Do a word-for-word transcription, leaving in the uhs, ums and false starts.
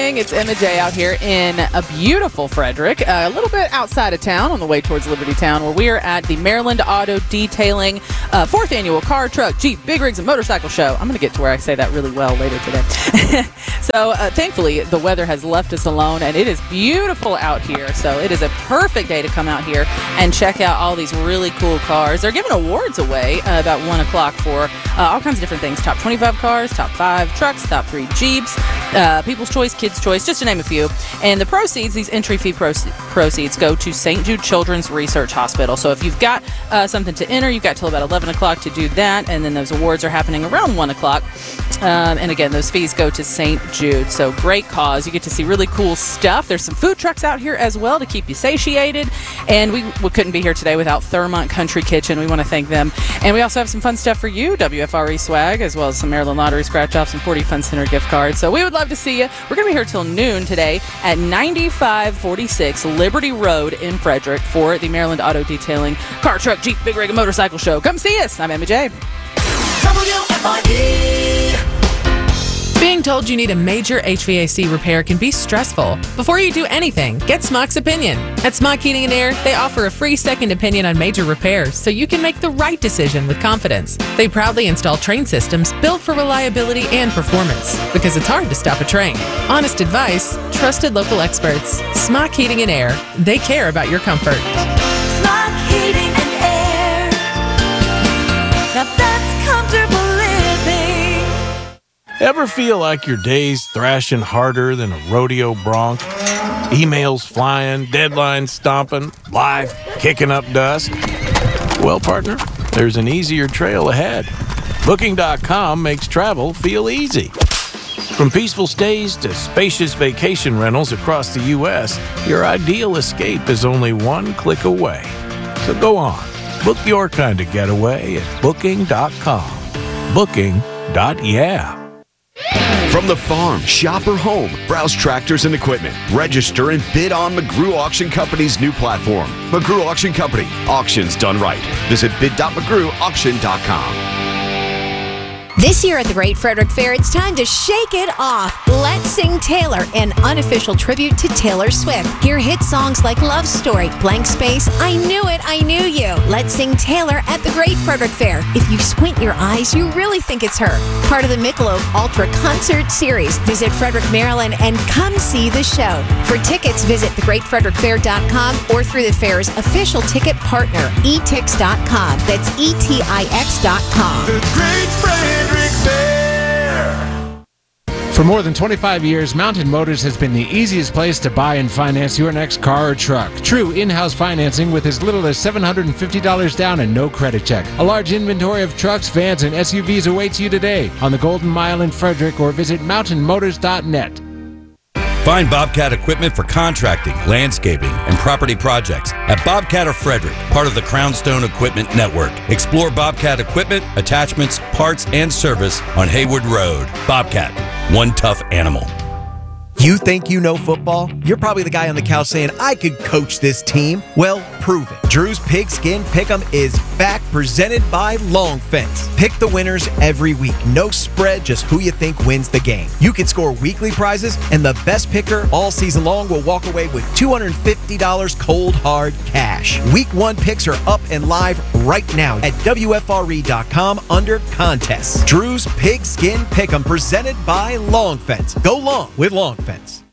morning. It's Emma J out here in a beautiful Frederick, uh, a little bit outside of town on the way towards Liberty Town, where we are at the Maryland Auto Detailing uh, fourth annual car, truck, Jeep, big rigs, and motorcycle show. I'm going to get to where I say that really well later today. so uh, thankfully, the weather has left us alone, and it is beautiful out here. So it is a perfect day to come out here and check out all these really cool cars. They're giving awards away uh, about one o'clock for uh, all kinds of different things. Top twenty-five cars, top five trucks, top three Jeeps, uh, People's Choice, Kids' Choice, just to name a few. And the proceeds, these entry fee proce- proceeds, go to Saint Jude Children's Research Hospital. So if you've got uh, something to enter, you've got till about eleven o'clock to do that. And then those awards are happening around one o'clock. Um, and again, those fees go to Saint Jude. So great cause. You get to see really cool stuff. There's some food trucks out here as well to keep you satiated. And we, we couldn't be here today without Thurmont Country Kitchen. We want to thank them. And we also have some fun stuff for you, W F R E swag, as well as some Maryland Lottery scratch-offs and forty Fun Center gift cards. So we would love to see you. We're going to be here till noon today at ninety-five forty-six Liberty Road in Frederick for the Maryland Auto Detailing Car, Truck, Jeep, Big Rig, and Motorcycle Show. Come see us. I'm Emma J. W F R E. Being told you need a major H V A C repair can be stressful. Before you do anything, get Smock's opinion. At Smock Heating and Air, they offer a free second opinion on major repairs so you can make the right decision with confidence. They proudly install train systems built for reliability and performance because it's hard to stop a train. Honest advice, trusted local experts. Smock Heating and Air, they care about your comfort. Smock Heating and Air. Now that's comfortable living. Ever feel like your day's thrashing harder than a rodeo bronc? Emails flying, deadlines stomping, life kicking up dust? Well, partner, there's an easier trail ahead. Booking dot com makes travel feel easy. From peaceful stays to spacious vacation rentals across the U S, your ideal escape is only one click away. So go on, book your kind of getaway at Booking dot com. Booking. Yeah. From the farm, shop, or home, browse tractors and equipment. Register and bid on McGrew Auction Company's new platform. McGrew Auction Company. Auctions done right. Visit bid dot mcgrew auction dot com. This year at the Great Frederick Fair, it's time to shake it off. Let's Sing Taylor, an unofficial tribute to Taylor Swift. Hear hit songs like Love Story, Blank Space, I Knew It, I Knew You. Let's Sing Taylor at the Great Frederick Fair. If you squint your eyes, you really think it's her. Part of the Michelob Ultra Concert Series. Visit Frederick, Maryland, and come see the show. For tickets, visit the great frederick fair dot com or through the fair's official ticket partner, e tix dot com. That's E T I X dot com. The Great Frederick Fair. For more than twenty-five years, Mountain Motors has been the easiest place to buy and finance your next car or truck. True in-house financing with as little as seven hundred fifty dollars down and no credit check. A large inventory of trucks, vans, and S U Vs awaits you today on the Golden Mile in Frederick, or visit mountain motors dot net. Find Bobcat equipment for contracting, landscaping, and property projects at Bobcat of Frederick, part of the Crownstone Equipment Network. Explore Bobcat equipment, attachments, parts, and service on Hayward Road. Bobcat, one tough animal. You think you know football? You're probably the guy on the couch saying, I could coach this team. Well, prove it. Drew's Pigskin Pick'em is back, presented by Long Fence. Pick the winners every week. No spread, just who you think wins the game. You can score weekly prizes, and the best picker all season long will walk away with two hundred fifty dollars cold hard cash. Week one picks are up and live right now at W F R E dot com under contests. Drew's Pigskin Pick'em, presented by Long Fence. Go long with Long Fence.